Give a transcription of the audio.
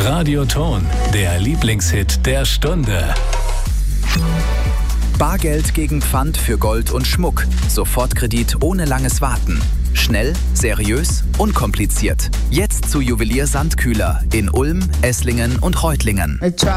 Radioton, der Lieblingshit der Stunde. Bargeld gegen Pfand für Gold und Schmuck. Sofortkredit ohne langes Warten. Schnell, seriös, unkompliziert. Jetzt zu Juwelier Sandkühler in Ulm, Esslingen und Reutlingen.